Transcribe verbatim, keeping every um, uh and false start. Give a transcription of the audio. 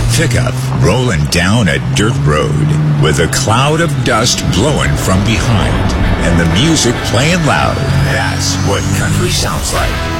pickup rolling down a dirt road with a cloud of dust blowing from behind and the music playing loud. That's what country sounds like.